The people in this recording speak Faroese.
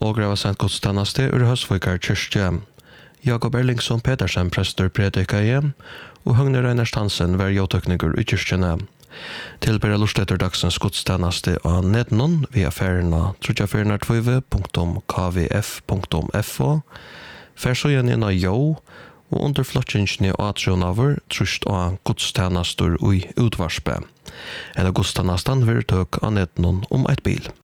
og greva sent godstjeneste ur Høsvikar kyrkje. Jakob Erlingsson Petersen prester predika igjen, og Høgne Reiners Hansen var jåtøkninger i kyrkjene. Tilbera lustetter dagsens godstjeneste av Nednon via ferierna trutjaferinartvøyve.kvf.fo, fersøyen inn av jo, og under flottsingen i atrionaver trust av godstjenester i utvarspe. En av godstjenesten vil tøk av Nednon om et bil.